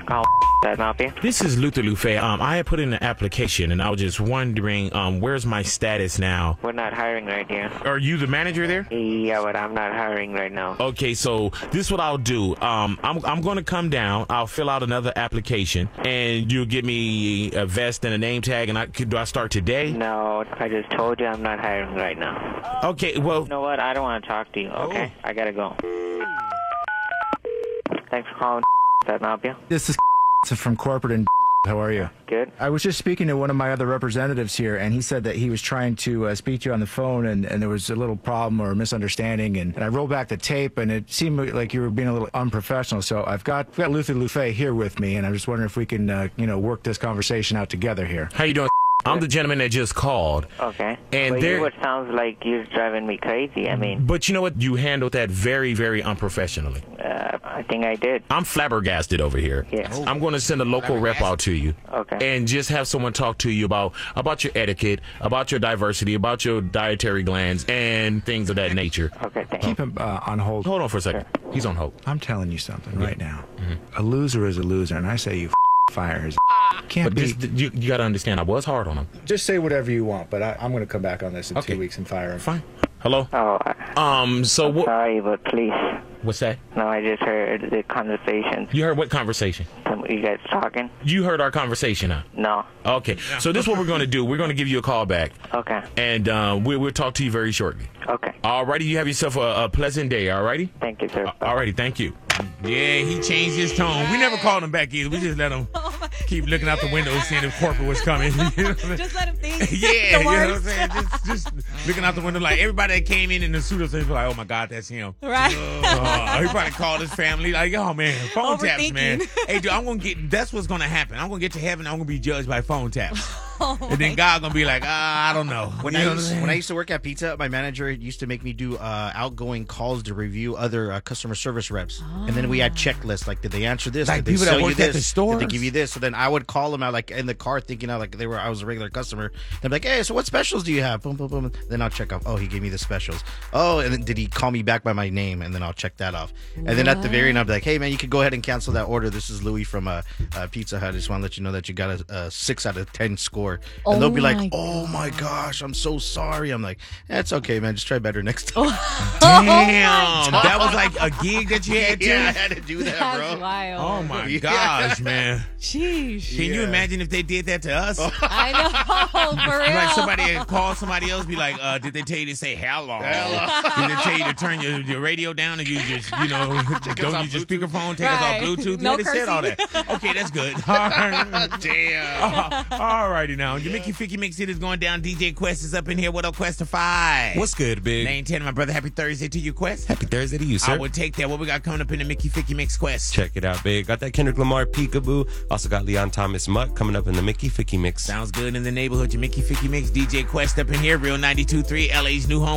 call. That help you? This is Luther Lufe. I had put in an application, and I was just wondering, where's my status now? We're not hiring right here. Are you the manager there? Yeah, but I'm not hiring right now. Okay, so this is what I'll do. I'm going to come down. I'll fill out another application, and you'll give me a vest and a name tag. And do I start today? No, I just told you I'm not hiring right now. Okay, well. You know what? I don't want to talk to you. Okay, I gotta go. Thanks for calling. That help you? This is from corporate and how are you? Good. I was just speaking to one of my other representatives here, and he said that he was trying to speak to you on the phone, and there was a little problem or misunderstanding, and I rolled back the tape, and it seemed like you were being a little unprofessional. So I've got Luther Lufe here with me, and I'm just wondering if we can, work this conversation out together here. How you doing? I'm the gentleman that just called. Okay. And but it sounds like you're driving me crazy. I mean. But you know what? You handled that very, very unprofessionally. I think I did. I'm flabbergasted over here. Yeah. I'm going to send a local rep out to you. Okay. And just have someone talk to you about your etiquette, about your diversity, about your dietary glands, and things of that nature. Okay, thank you. Keep him on hold. Hold on for a second. Sure. He's on hold. I'm telling you something right now. A loser is a loser, and I say you fire his can't But be. you got to understand, I was hard on him. Just say whatever you want, but I'm going to come back on this in 2 weeks and fire him. Fine. Hello? Oh, so what? sorry, but please. What's that? No, I just heard the conversation. You heard what conversation? You guys talking? You heard our conversation, huh? No. Okay. So this is what we're going to do. We're going to give you a call back. Okay. And we'll talk to you very shortly. Okay. Alrighty. You have yourself a pleasant day. Alrighty. Thank you, sir. Alrighty. Thank you. Yeah, he changed his tone. We never called him back either. We just let him keep looking out the window, seeing if corporate was coming. Just let him think. Yeah, you know what I'm saying? Just looking out the window like everybody that came in the suit or something, like, oh my God, that's him. Right. He probably called his family like, oh man, phone taps, man. Overthinking. Hey, dude, that's what's going to happen. I'm going to get to heaven. I'm going to be judged by phone taps. And then my God going to be like, I don't know. When I used to work at Pizza Hut, my manager used to make me do outgoing calls to review other customer service reps. And then we had checklists, like, did they answer this? Like did they people that sell you worked at this? the stores? Did they give you this? So then I would call them out, like, in the car thinking out like I was a regular customer. They'd be like, hey, so what specials do you have? Boom, boom, boom. Then I'll check off, oh, he gave me the specials. Oh, and then did he call me back by my name? And then I'll check that off. And then at the very end, I'll be like, hey, man, you can go ahead and cancel that order. This is Louis from Pizza Hut. I just want to let you know that you got a 6 out of 10 score. And they'll be like, oh my gosh, I'm so sorry. I'm like, it's okay, man. Just try better next time. Damn. That was like a gig that you had to? Yeah, I had to do that, That's bro. wild. Oh my gosh, man. Sheesh. Can you imagine if they did that to us? I know, for real. Like somebody had called somebody else, be like, did they tell you to say hello? Did they tell you to turn your radio down and you just, don't use your speakerphone, take us off Bluetooth? No Yeah, they said all cursing. that. Okay, that's good. All right. Damn. All righty now. Your Mickey Ficky Mix it is going down. DJ Quest is up in here. What up, Quest-ify? What's good, Big? Name 10, my brother. Happy Thursday to you, Quest. Happy Thursday to you, sir. I would take that. What we got coming up in the Mickey Ficky Mix, Quest? Check it out, Big. Got that Kendrick Lamar Peekaboo. Also got Leon Thomas Mutt coming up in the Mickey Ficky Mix. Sounds good in the neighborhood. Your Mickey Ficky Mix. DJ Quest up in here. Real 92.3, LA's new home.